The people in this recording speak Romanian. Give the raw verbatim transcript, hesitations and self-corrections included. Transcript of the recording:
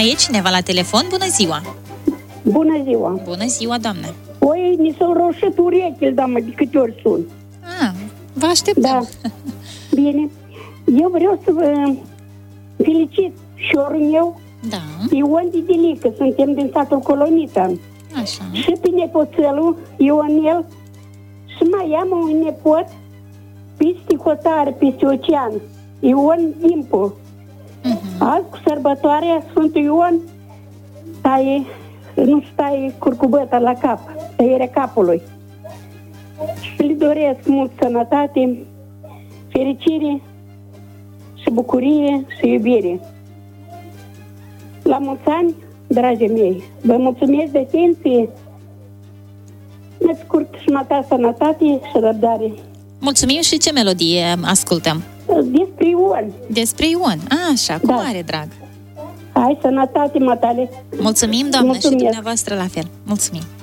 Mai e cineva la telefon? Bună ziua! Bună ziua! Bună ziua, doamnă! Oi, mi s-au roșit urechile, doamnă, de câte ori sun. Ah, vă așteptăm. Da. Bine. Eu vreau să vă felicit șorul meu, Da. Ion Didilică, suntem din satul Colonița. Așa. Și pe nepoțelul Ionel și mai am un nepot peste hotare, peste ocean, Ion Dimpu. Uh-huh. Azi, cu sărbătoarea Sfântul Ion, stai, nu stai curcubăta la cap, tăierea capului. Și le doresc mult sănătate, fericire și bucurie și iubire. La mulți ani, dragii mei, vă mulțumesc de atenție, mai scurt și mata sănătate și răbdare. Mulțumim. Și ce melodie ascultăm? Despre Ion. Despre Ion. Așa, cu Da. mare drag. Hai, sănătate, matale. Mulțumim, doamnă, Mulțumesc. și dumneavoastră la fel. Mulțumim.